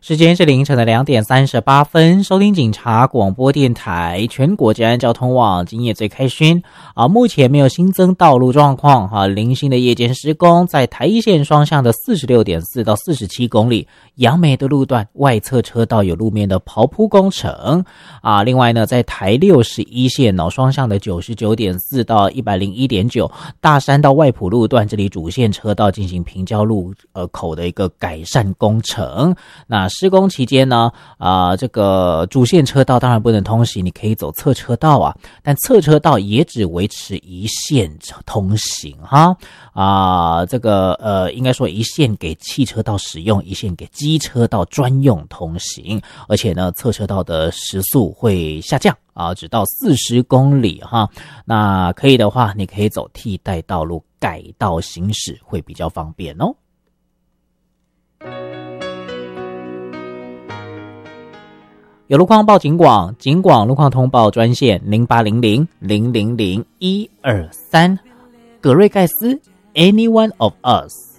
时间是凌晨的2:38，收听警察广播电台全国治安交通网，今夜最开勋目前没有新增道路状况零星的夜间施工，在台一线双向的 46.4 到47公里，杨梅的路段外侧车道有路面的刨铺工程另外呢，在台61线双向的 99.4 到 101.9 大山到外埔路段，这里主线车道进行平交路口的一个改善工程。那施工期间呢这个主线车道当然不能通行，你可以走侧车道但侧车道也只维持一线通行这个应该说一线给汽车道使用，一线给机车道专用通行，而且呢侧车道的时速会下降只到40公里那可以的话，你可以走替代道路改道行驶，会比较方便哦。有路况报警广，警广路况通报专线0800-000-123。葛瑞盖斯 Any one of us。